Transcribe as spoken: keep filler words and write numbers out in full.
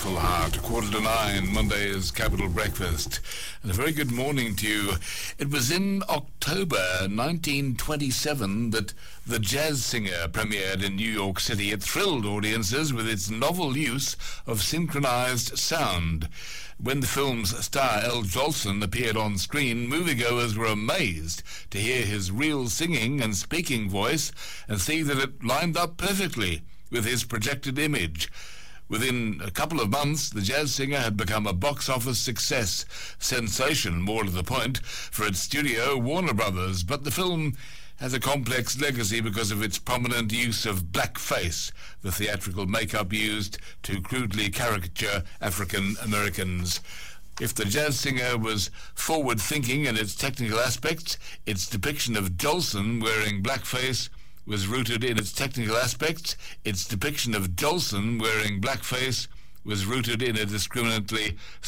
Full Heart, quarter to nine, Monday's Capital Breakfast. And a very good morning to you. It was in October nineteen twenty-seven that The Jazz Singer premiered in New York City. It thrilled audiences with its novel use of synchronized sound. When the film's star El Jolson appeared on screen, moviegoers were amazed to hear his real singing and speaking voice and see that it lined up perfectly with his projected image. Within a couple of months, The Jazz Singer had become a box office success, sensation, more to the point, for its studio, Warner Brothers. But the film has a complex legacy because of its prominent use of blackface, the theatrical makeup used to crudely caricature African Americans. If The Jazz Singer was forward-thinking in its technical aspects, its depiction of Jolson wearing blackface was rooted in its technical aspects. Its depiction of Jolson wearing blackface was rooted in a discriminatory